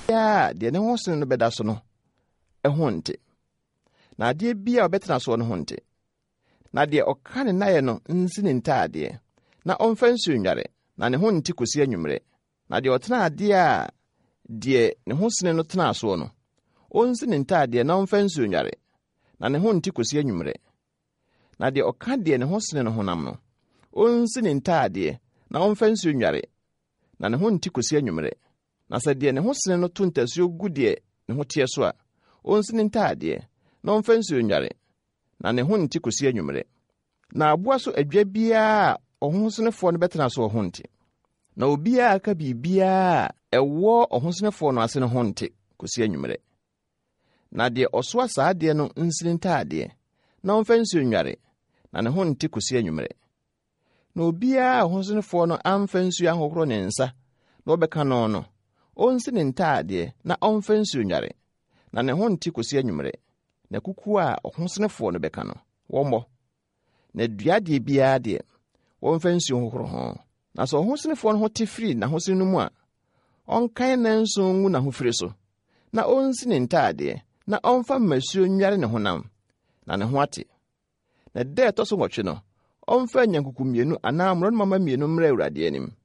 ya de ne ho sene no beda so no ho nte na ade bia obetena so no ho nte na de oka ne naye no nsi ne ntaade na omfa nsu nware na ne ho nte kosi anwumre na de otena ade a de ne ho sene no tena so no onsi ne ntaade na omfa nsu nware na ne ho nte kosi anwumre na de oka de ne ho sene no honam no onsi ne ntaade na omfa nsu nware na ne ho nte kosi anwumre na sɛ de ne ho sene no to ntasuo gu de ne ho tie so a onsi ne ntaade na omfa nsu nware na ne ho nte kosi anwumre na aboa so adwa bia ɔhosenefo no betena so ho nte na obia aka bibia ɛwɔ ɔhosenefo no ase no ho nte kosi anwumre na de ɔsoa saade no nsini ntaade na omfa nsu nware na ne ho nte kosi anwumre na obia ɔhosenefo no amfa nsu ahohoro ne nsa na obɛka no onsi ne ntaade na omfa nsu nware na ne ho nte kosi anwumre na kuku a ɔhosenefo no bɛka no wɔmmɔ na duade bia de wɔmfa nsu hohoro ho na sɛ ɔhosenefo no ho te firi na hosene no mu a ɔnkan na nsu ngu na ho firi so na onsi ne ntaade na ɔmfa masuo nware ne honam na ne ho ate na da ɛtɔ so nwɔtwe no ɔmfa nyankuku mienu anaa mmorɔ no mama mienu mmra Awurade anim